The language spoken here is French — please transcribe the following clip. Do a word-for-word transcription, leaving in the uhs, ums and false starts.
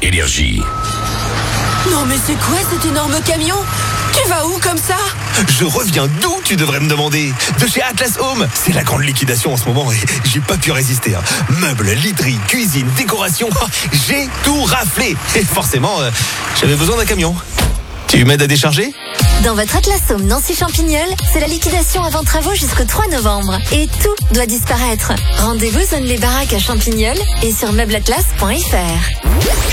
Énergie. Non mais c'est quoi cet énorme camion? Tu vas où comme ça? Je reviens d'où, tu devrais me demander? De chez Atlas Home. C'est la grande liquidation en ce moment et j'ai pas pu résister. Hein. Meubles, literie, cuisine, décoration, j'ai tout raflé. Et forcément, euh, j'avais besoin d'un camion. Tu m'aides à décharger? Dans votre Atlas Home Nancy-Champignol, c'est la liquidation avant travaux jusqu'au trois novembre. Et tout doit disparaître. Rendez-vous zone les baraques à Champignol et sur meubleatlas point f r.